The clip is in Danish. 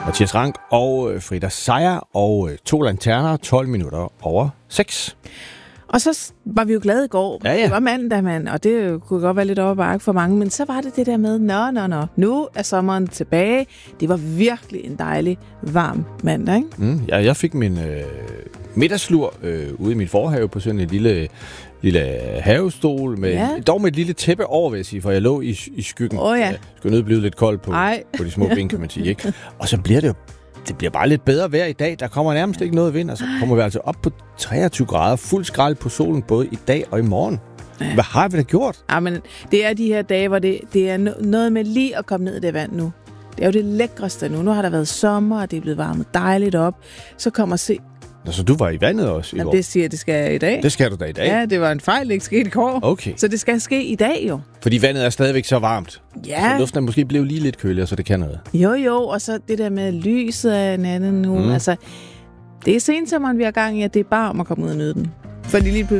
Mathias Rank og Frida Seier og 2 lanterner, 12 minutter over 6. Og så var vi jo glade i går. Ja. Det var mandag, mand, og det kunne godt være lidt over bakke for mange, men så var det der med, nu er sommeren tilbage. Det var virkelig en dejlig, varm mandag, ikke? Ja, jeg fik min middagslur ude i min forhave på sådan en lille havestol, med, dog med et lille tæppe over, vil jeg sige, for jeg lå i skyggen. Jeg skulle nødt blive lidt kold på de små ben, kan man sige, ikke? Og så bliver det bliver bare lidt bedre vejr i dag. Der kommer nærmest ikke noget vind, og så kommer vi altså op på 23 grader, fuld skrald på solen, både i dag og i morgen. Hvad har vi da gjort? Ja, men det er de her dage, hvor det er noget med lige at komme ned i det vand nu. Det er jo det lækreste nu. Nu har der været sommer, og det er blevet varmet dejligt op. Så kommer se... Så du var i vandet også i går? Det siger, det skal jeg i dag. Det skal du da i dag? Ja, det var en fejl, det ikke skete i går. Okay. Så det skal ske i dag jo. Fordi vandet er stadigvæk så varmt. Ja. Så luften er måske blevet lige lidt køligere, så det kan noget. Jo, og så det der med lyset af en anden nu. Altså, det er sensommeren, vi har gang i, at det er bare om at komme ud og nyde den. Fordi lige